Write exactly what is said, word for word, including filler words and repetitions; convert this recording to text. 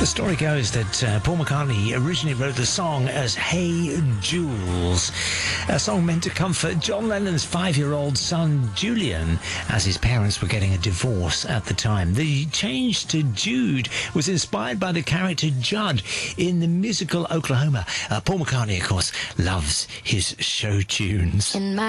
The story goes that uh, Paul McCartney originally wrote the song as Hey Jules, a song meant to comfort John Lennon's five-year-old son Julian as his parents were getting a divorce at the time. The change to Jude was inspired by the character Judd in the musical Oklahoma. Uh, Paul McCartney, of course, loves his show tunes. In my